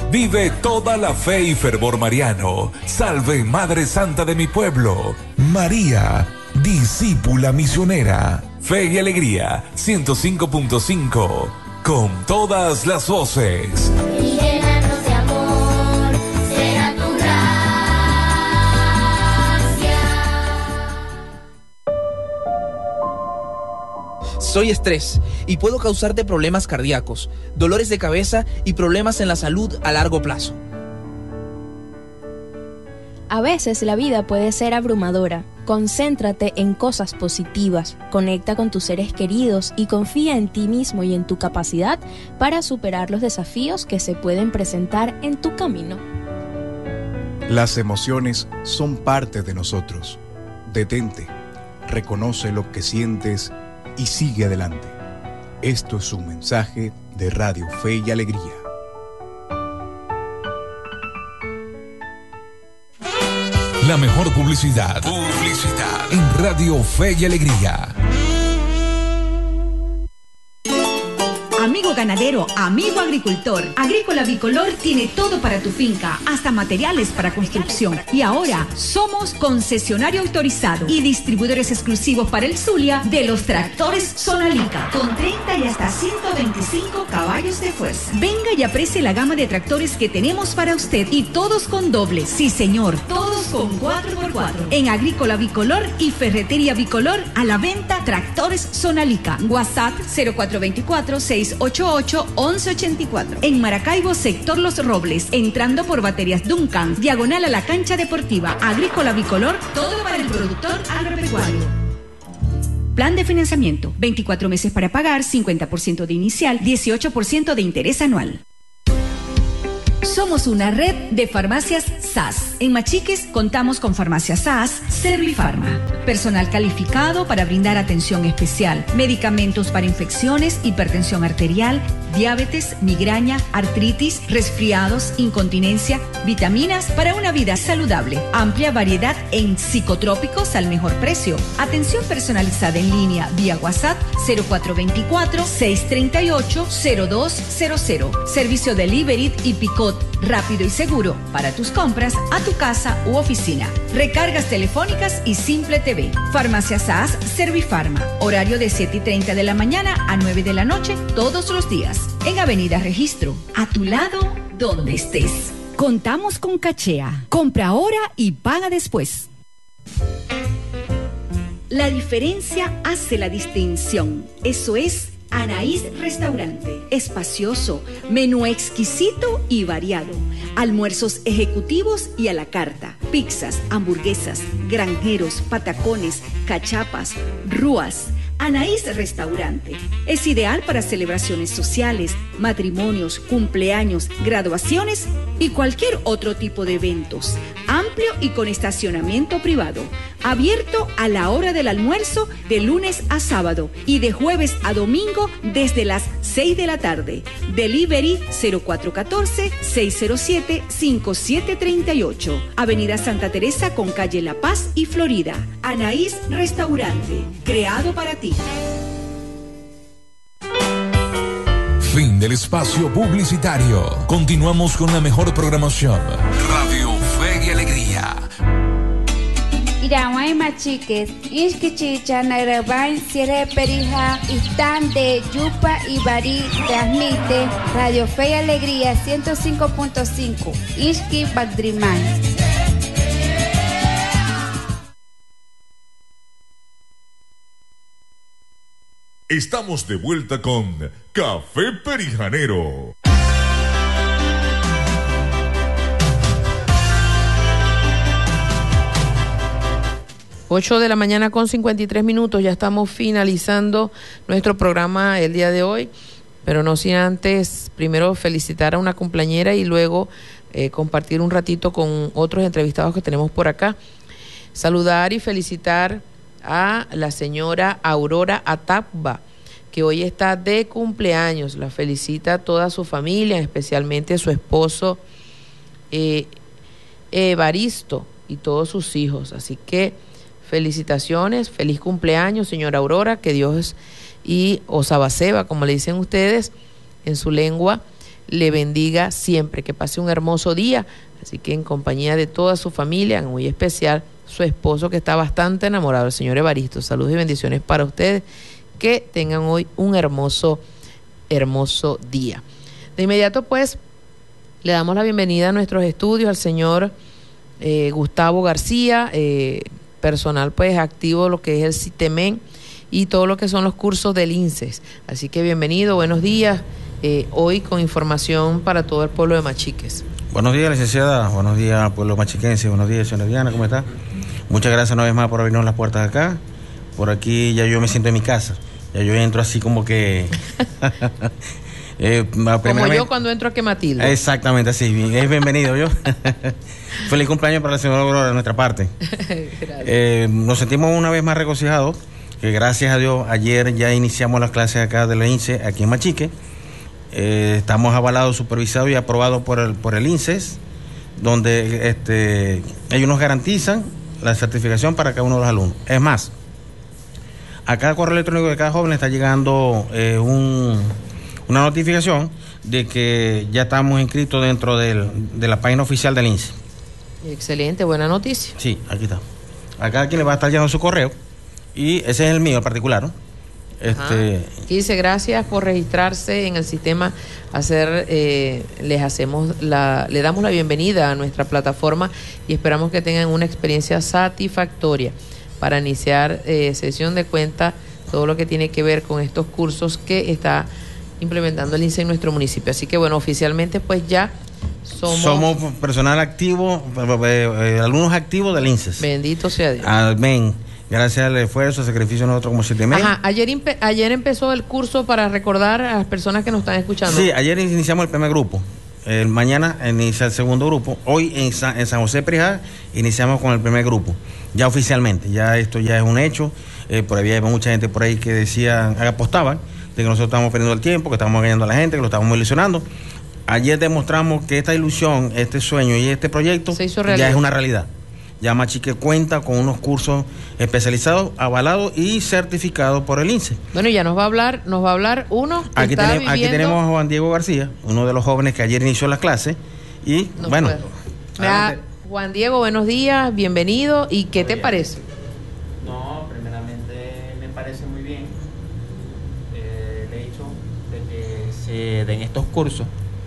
Vive toda la fe y fervor mariano. Salve Madre Santa de mi pueblo. María, discípula misionera. Fe y Alegría, 105.5. Con todas las voces. Y llénanos de amor, será tu gracia. Soy estrés y puedo causarte problemas cardíacos, dolores de cabeza y problemas en la salud a largo plazo. A veces la vida puede ser abrumadora. Concéntrate en cosas positivas, conecta con tus seres queridos y confía en ti mismo y en tu capacidad para superar los desafíos que se pueden presentar en tu camino. Las emociones son parte de nosotros. Detente, reconoce lo que sientes y sigue adelante. Esto es un mensaje de Radio Fe y Alegría. La mejor publicidad. En Radio Fe y Alegría. Amigo ganadero, amigo agricultor, Agrícola Bicolor tiene todo para tu finca, hasta materiales para construcción. Y ahora somos concesionario autorizado y distribuidores exclusivos para el Zulia de los tractores Sonalica, con 30 y hasta 125 caballos de fuerza. Venga y aprecie la gama de tractores que tenemos para usted, y todos con doble. Sí, señor, todos con 4x4. En Agrícola Bicolor y Ferretería Bicolor, a la venta tractores Sonalica. WhatsApp 0424-688-1184. En Maracaibo, sector Los Robles, entrando por Baterías Duncan, diagonal a la cancha deportiva. Agrícola Bicolor, todo para el productor agropecuario. Plan de financiamiento, 24 meses para pagar, 50% de inicial, 18% de interés anual. Somos una red de farmacias SAS. En Machiques contamos con farmacias SAS, Servifarma. Personal calificado para brindar atención especial. Medicamentos para infecciones, hipertensión arterial, diabetes, migraña, artritis, resfriados, incontinencia, vitaminas para una vida saludable. Amplia variedad en psicotrópicos al mejor precio. Atención personalizada en línea vía WhatsApp 0424-638-0200. Servicio delivery y pick-up rápido y seguro para tus compras a tu casa u oficina. Recargas telefónicas y Simple TV. Farmacia SAS Servifarma. Horario de 7:30 de la mañana a 9 de la noche todos los días. En Avenida Registro. A tu lado, donde estés. Contamos con Cachea. Compra ahora y paga después. La diferencia hace la distinción. Eso es Anaís Restaurante. Espacioso, menú exquisito y variado. Almuerzos ejecutivos y a la carta. Pizzas, hamburguesas, granjeros, patacones, cachapas, rúas. Anaís Restaurante es ideal para celebraciones sociales, matrimonios, cumpleaños, graduaciones y cualquier otro tipo de eventos. Amplio y con estacionamiento privado. Abierto a la hora del almuerzo de lunes a sábado y de jueves a domingo desde las 6 de la tarde. Delivery 0414-607-5738. Avenida Santa Teresa con calle La Paz y Florida. Anaís Restaurante, creado para ti. Fin del espacio publicitario. Continuamos con la mejor programación. Radio Fe y Alegría. Iraguay Machiques, Ishkichicha, Nagrabay, Sierra Perija, Istán de Yupa y Barí, transmite Radio Fe y Alegría 105.5, Ishki Bagdrimán. Estamos de vuelta con Café Perijanero. Ocho de la mañana con 53 minutos, ya estamos finalizando nuestro programa el día de hoy, pero no sin antes primero felicitar a una cumpleañera y luego compartir un ratito con otros entrevistados que tenemos por acá. Saludar y felicitar a la señora Aurora Atapba, que hoy está de cumpleaños. La felicita a toda su familia, especialmente a su esposo Evaristo y todos sus hijos. Así que felicitaciones, feliz cumpleaños, señora Aurora, que Dios y Osabaseba, como le dicen ustedes en su lengua, le bendiga siempre, que pase un hermoso día. Así que en compañía de toda su familia, en muy especial su esposo, que está bastante enamorado, el señor Evaristo. Saludos y bendiciones para ustedes, que tengan hoy un hermoso día. De inmediato, pues, le damos la bienvenida a nuestros estudios al señor Gustavo García, personal pues activo lo que es el CITEMEN y todo lo que son los cursos del INSES. Así que bienvenido, buenos días, hoy con información para todo el pueblo de Machiques. Buenos días, licenciada, buenos días, pueblo machiquense, buenos días, señora Diana, ¿cómo está? Muchas gracias una vez más por abrirnos las puertas acá. Por aquí ya yo me siento en mi casa, ya yo entro así como que... como yo cuando entro aquí a Matilde. Exactamente, así, es bienvenido yo. Feliz cumpleaños para la señora Aurora de nuestra parte. Nos sentimos una vez más regocijados, que gracias a Dios ayer ya iniciamos las clases acá de la INSEE, aquí en Machique. Estamos avalados, supervisados y aprobados por el INSES, donde ellos nos garantizan la certificación para cada uno de los alumnos. Es más, a cada correo electrónico de cada joven le está llegando una notificación de que ya estamos inscritos dentro de la página oficial del INSEE. Excelente, buena noticia. Sí, aquí está. A cada quien le va a estar llegando su correo, y ese es el mío en particular, ¿no? Aquí dice: gracias por registrarse en el sistema. Le damos la bienvenida a nuestra plataforma y esperamos que tengan una experiencia satisfactoria para iniciar sesión de cuenta, todo lo que tiene que ver con estos cursos que está implementando el INSEE en nuestro municipio. Así que bueno, oficialmente pues ya somos personal activo, alumnos activos del INSEE. Bendito sea Dios. Amén. Gracias al esfuerzo, al sacrificio de nosotros como CITEMEN. Ayer empezó el curso, para recordar a las personas que nos están escuchando. Sí, ayer iniciamos el primer grupo. Mañana inicia el segundo grupo. Hoy en San José Perijá iniciamos con el primer grupo. Ya oficialmente, ya esto ya es un hecho. Por ahí había mucha gente por ahí que decían, apostaban, de que nosotros estamos perdiendo el tiempo, que estamos engañando a la gente, que lo estamos ilusionando. Ayer demostramos que esta ilusión, este sueño y este proyecto ya es una realidad. Ya Machique cuenta con unos cursos especializados, avalados y certificados por el INSEE. Bueno, ya nos va a hablar uno que aquí tenemos a Juan Diego García, uno de los jóvenes que ayer inició las clases. Y bueno, Juan Diego, buenos días, bienvenido. ¿Y qué te parece? No, primeramente me parece muy bien el hecho de que se den estos cursos,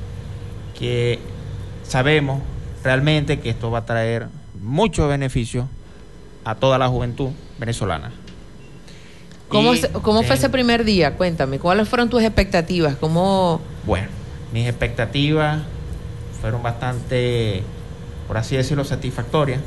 que sabemos realmente que esto va a traer muchos beneficios a toda la juventud venezolana. ¿Cómo fue ese primer día? Cuéntame, ¿cuáles fueron tus expectativas? Bueno, mis expectativas fueron bastante, por así decirlo, satisfactorias.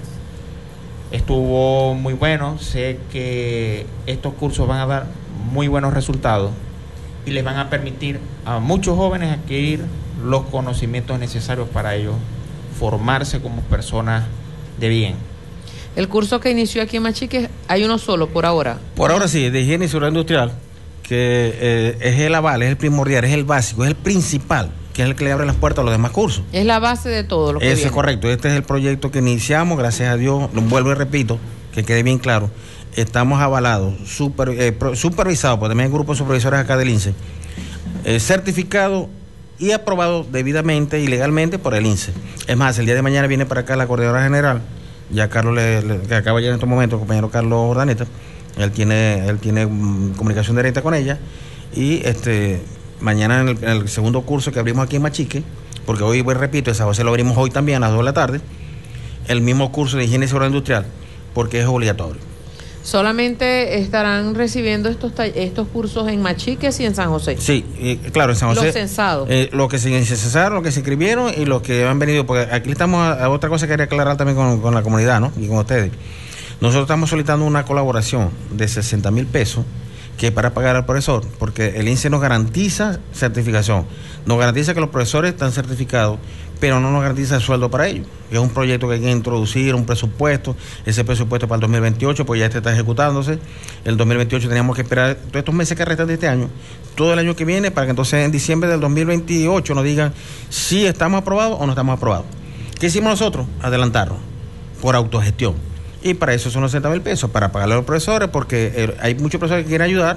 Estuvo muy bueno. Sé que estos cursos van a dar muy buenos resultados y les van a permitir a muchos jóvenes adquirir los conocimientos necesarios para ellos formarse como personas de bien. El curso que inició aquí en Machique, hay uno solo por ahora. Por ahora sí, de higiene y seguridad industrial, que es el aval, es el primordial, es el básico, es el principal, que es el que le abre las puertas a los demás cursos. Es la base de todo lo que viene. Eso es correcto. Este es el proyecto que iniciamos, gracias a Dios, lo vuelvo y repito, que quede bien claro. Estamos avalados, supervisados, porque también hay grupos de supervisores acá del INSEE, certificados y aprobados debidamente y legalmente por el INSEE. Es más, el día de mañana viene para acá la coordinadora general, ya Carlos, que acaba ya en estos momentos, el compañero Carlos Ordaneta, él tiene comunicación directa con ella, y mañana en el segundo curso que abrimos aquí en Machique, porque hoy, repito, esa José lo abrimos hoy también a las 2 de la tarde, el mismo curso de higiene y seguridad industrial, porque es obligatorio. ¿Solamente estarán recibiendo estos cursos en Machiques y en San José? Sí, claro, en San José. Los censados. Los que se censaron, los que se inscribieron y los que han venido, porque aquí estamos a otra cosa que quería aclarar también con la comunidad, ¿no? Y con ustedes. Nosotros estamos solicitando una colaboración de 60,000 pesos, que para pagar al profesor, porque el INSEE nos garantiza certificación, nos garantiza que los profesores están certificados, pero no nos garantiza el sueldo para ellos. Es un proyecto que hay que introducir, un presupuesto, ese presupuesto para el 2028, pues ya está ejecutándose. El 2028 teníamos que esperar todos estos meses que restan de este año, todo el año que viene, para que entonces en diciembre del 2028 nos digan si estamos aprobados o no estamos aprobados. ¿Qué hicimos nosotros? Adelantarnos, por autogestión. Y para eso son los 60,000 pesos, para pagarle a los profesores, porque hay muchos profesores que quieren ayudar,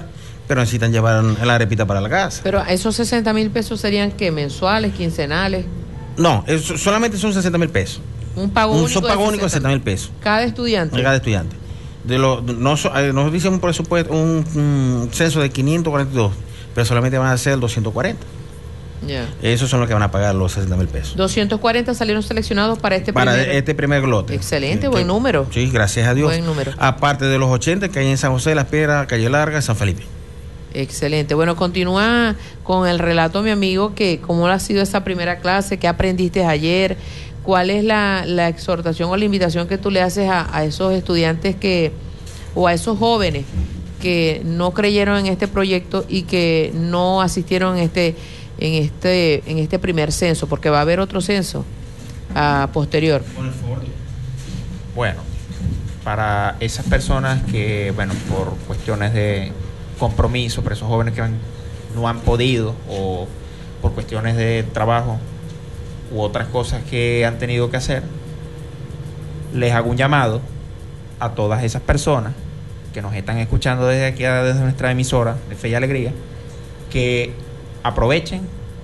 pero necesitan llevar la arepita para la casa. Pero esos 60,000 pesos serían ¿qué? ¿Mensuales, quincenales? No, solamente son 60,000 pesos. Un pago único. Un pago único de 60,000 pesos. Cada estudiante. Cada estudiante. Nos dicen un presupuesto, un censo de 542, pero solamente van a ser 240. Ya. Esos son los que van a pagar los 60,000 pesos. 240 salieron seleccionados para este primer lote. Excelente, buen número. Sí, gracias a Dios. Buen número. Aparte de los 80 que hay en San José de las Piedras, Calle Larga, San Felipe. Excelente. Bueno, continúa con el relato, mi amigo, que cómo ha sido esa primera clase, qué aprendiste ayer, cuál es la exhortación o la invitación que tú le haces a esos estudiantes o a esos jóvenes que no creyeron en este proyecto y que no asistieron en este primer censo, porque va a haber otro censo posterior. Bueno, para esas personas que, bueno, por cuestiones de compromiso, para esos jóvenes que no han podido, o por cuestiones de trabajo u otras cosas que han tenido que hacer, les hago un llamado a todas esas personas que nos están escuchando desde aquí, desde nuestra emisora de Fe y Alegría, que aprovechen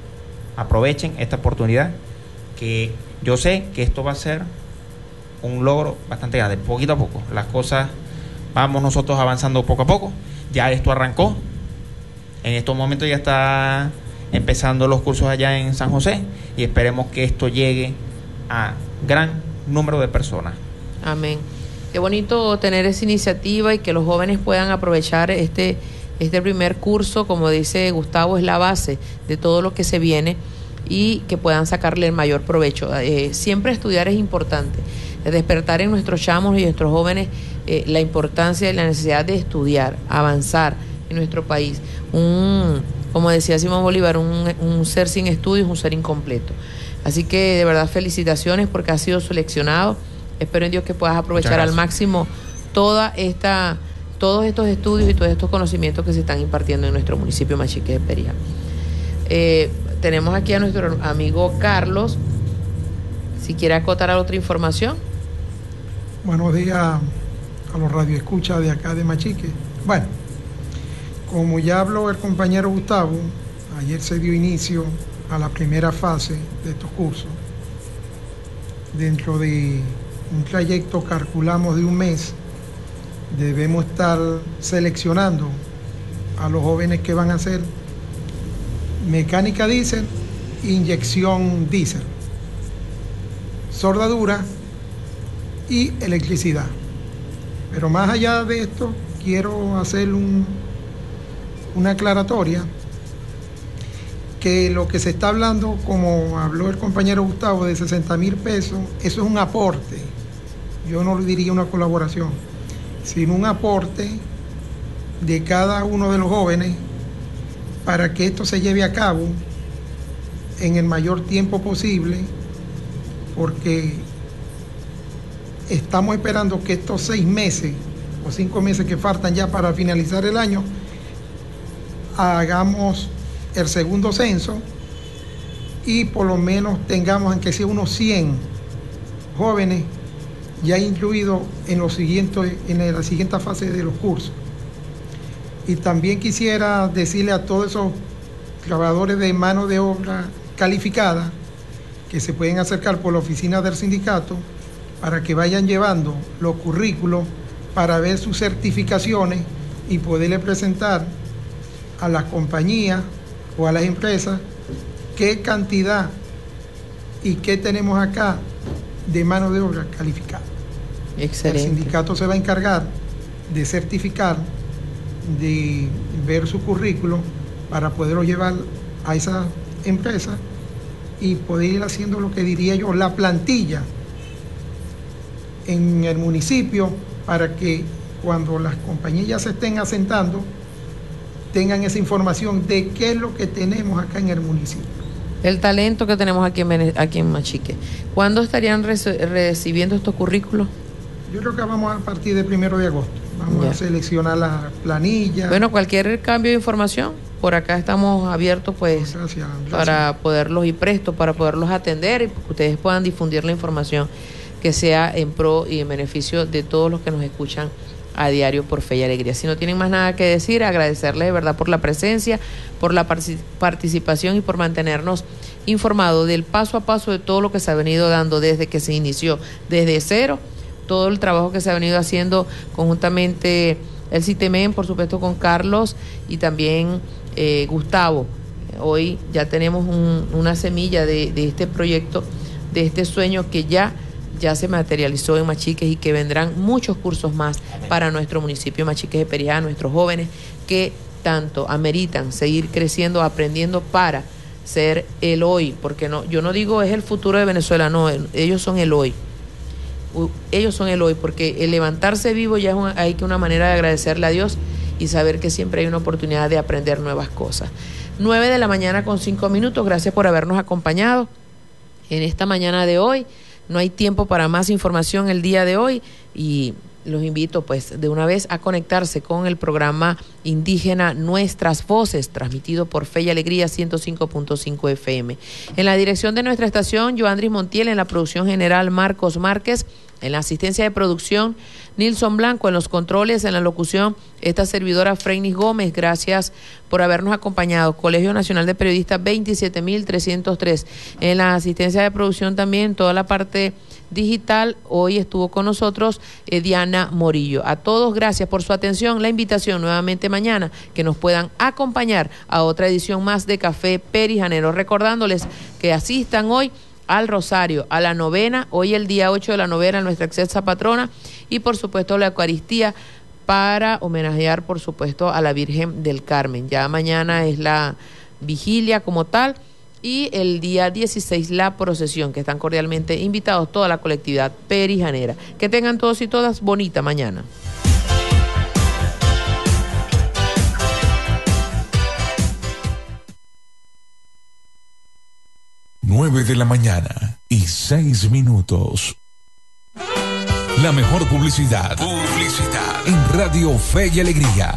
esta oportunidad, que yo sé que esto va a ser un logro bastante grande, poquito a poco. Las cosas, vamos nosotros avanzando poco a poco. Ya esto arrancó, en estos momentos ya está empezando los cursos allá en San José y esperemos que esto llegue a gran número de personas. Amén. Qué bonito tener esa iniciativa y que los jóvenes puedan aprovechar este primer curso. Como dice Gustavo, es la base de todo lo que se viene y que puedan sacarle el mayor provecho. Siempre estudiar es importante, despertar en nuestros chamos y nuestros jóvenes la importancia y la necesidad de estudiar, avanzar en nuestro país. Como decía Simón Bolívar, un ser sin estudios es un ser incompleto. Así que de verdad felicitaciones porque has sido seleccionado. Espero en Dios que puedas aprovechar al máximo todos estos estudios y todos estos conocimientos que se están impartiendo en nuestro municipio Machique de Perijá. Tenemos aquí a nuestro amigo Carlos. Si quiere acotar a otra información. Buenos días a los radioescuchas de acá de Machique. Bueno, como ya habló el compañero Gustavo, ayer se dio inicio a la primera fase de estos cursos. Dentro de un trayecto, calculamos, de un mes, debemos estar seleccionando a los jóvenes que van a hacer mecánica diésel, inyección diésel, soldadura y electricidad. Pero más allá de esto, quiero hacer una aclaratoria, que lo que se está hablando, como habló el compañero Gustavo, de 60,000 pesos, eso es un aporte. Yo no le diría una colaboración, sino un aporte de cada uno de los jóvenes para que esto se lleve a cabo en el mayor tiempo posible, porque estamos esperando que estos 6 meses o 5 meses que faltan ya para finalizar el año, hagamos el segundo censo y por lo menos tengamos, aunque sea unos 100 jóvenes ya incluidos en la siguiente fase de los cursos. Y también quisiera decirle a todos esos trabajadores de mano de obra calificada que se pueden acercar por la oficina del sindicato para que vayan llevando los currículos para ver sus certificaciones y poderle presentar a las compañías o a las empresas qué cantidad y qué tenemos acá de mano de obra calificada. Excelente. El sindicato se va a encargar de certificar, de ver su currículo para poderlo llevar a esa empresa y poder ir haciendo lo que diría yo, la plantilla en el municipio, para que cuando las compañías ya se estén asentando tengan esa información de qué es lo que tenemos acá en el municipio. El talento que tenemos aquí en Machique. ¿Cuándo estarían recibiendo estos currículos? Yo creo que vamos a partir del 1 de agosto. Vamos a seleccionar la planilla. Bueno, cualquier cambio de información, por acá estamos abiertos pues gracias. Para poderlos ir prestos, para poderlos atender y que ustedes puedan difundir la información que sea en pro y en beneficio de todos los que nos escuchan a diario por Fe y Alegría. Si no tienen más nada que decir, agradecerles de verdad por la presencia, por la participación y por mantenernos informados del paso a paso de todo lo que se ha venido dando desde que se inició, desde cero, todo el trabajo que se ha venido haciendo conjuntamente el CITEMEN, por supuesto con Carlos y también Gustavo. Hoy ya tenemos una semilla de este proyecto, de este sueño que ya se materializó en Machiques y que vendrán muchos cursos más para nuestro municipio Machiques de Perijá, nuestros jóvenes que tanto ameritan seguir creciendo, aprendiendo para ser el hoy, porque no, yo no digo es el futuro de Venezuela, no, ellos son el hoy. Ellos son el hoy, porque el levantarse vivo ya hay que una manera de agradecerle a Dios y saber que siempre hay una oportunidad de aprender nuevas cosas. 9:05 a.m, gracias por habernos acompañado en esta mañana de hoy. No hay tiempo para más información el día de hoy y los invito pues de una vez a conectarse con el programa indígena Nuestras Voces, transmitido por Fe y Alegría 105.5 FM. En la dirección de nuestra estación, Joandris Montiel; en la producción general, Marcos Márquez; en la asistencia de producción, Nilson Blanco; en los controles, en la locución, esta servidora Freinis Gómez. Gracias por habernos acompañado. Colegio Nacional de Periodistas 27.303. En la asistencia de producción también, toda la parte digital, hoy estuvo con nosotros Diana Morillo. A todos, gracias por su atención. La invitación nuevamente mañana, que nos puedan acompañar a otra edición más de Café Perijanero. Recordándoles que asistan hoy al Rosario, a la novena, hoy el día 8 de la novena, nuestra excelsa patrona, y por supuesto la Eucaristía para homenajear, por supuesto, a la Virgen del Carmen. Ya mañana es la vigilia como tal, y el día 16 la procesión, que están cordialmente invitados toda la colectividad perijanera. Que tengan todos y todas bonita mañana. Nueve de la mañana y 6 minutos. La mejor publicidad en Radio Fe y Alegría.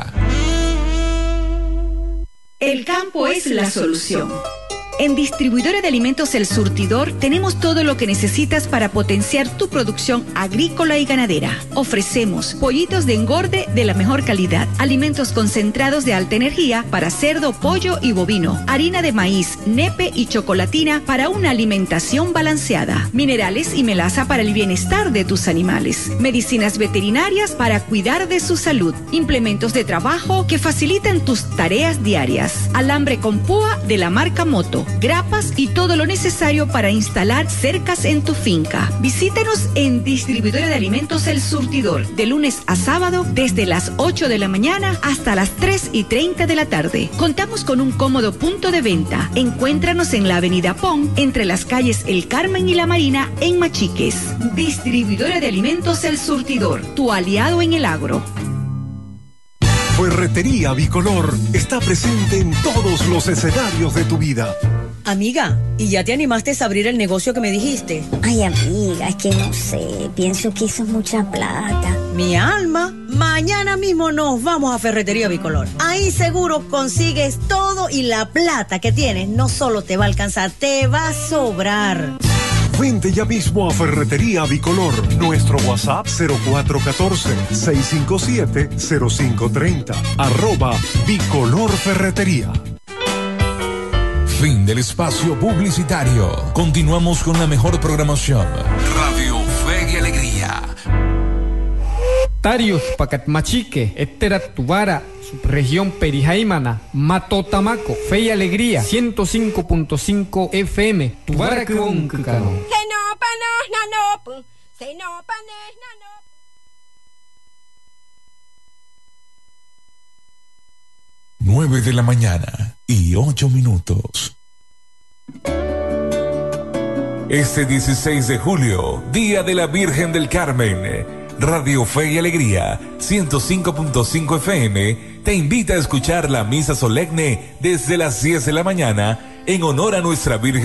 El campo es la solución. En Distribuidora de Alimentos El Surtidor tenemos todo lo que necesitas para potenciar tu producción agrícola y ganadera. Ofrecemos pollitos de engorde de la mejor calidad, alimentos concentrados de alta energía para cerdo, pollo y bovino, harina de maíz, nepe y chocolatina para una alimentación balanceada, minerales y melaza para el bienestar de tus animales, medicinas veterinarias para cuidar de su salud, implementos de trabajo que facilitan tus tareas diarias, alambre con púa de la marca Moto, grapas y todo lo necesario para instalar cercas en tu finca. Visítanos en Distribuidora de Alimentos El Surtidor, de lunes a sábado, desde las 8 de la mañana hasta las 3:30 de la tarde. Contamos con un cómodo punto de venta. Encuéntranos en la avenida Pon, entre las calles El Carmen y La Marina, en Machiques. Distribuidora de Alimentos El Surtidor, tu aliado en el agro. Ferretería Bicolor está presente en todos los escenarios de tu vida. Amiga, ¿y ya te animaste a abrir el negocio que me dijiste? Ay, amiga, es que no sé, pienso que eso es mucha plata. Mi alma, mañana mismo nos vamos a Ferretería Bicolor. Ahí seguro consigues todo y la plata que tienes no solo te va a alcanzar, te va a sobrar. Vente ya mismo a Ferretería Bicolor. Nuestro WhatsApp 0414-657-0530. @Bicolor Ferretería. Fin del espacio publicitario. Continuamos con la mejor programación. Radio Fe y Alegría. Tarius Pacat Machique, Etterat Tubara, subregión Perijaimana, Matotamaco, Fe y Alegría, 105.5 FM, Tubara Kunkano. 9 de la mañana y 8 minutos. Este 16 de julio, Día de la Virgen del Carmen, Radio Fe y Alegría, 105.5 FM, te invita a escuchar la misa solemne desde las 10 de la mañana en honor a nuestra Virgen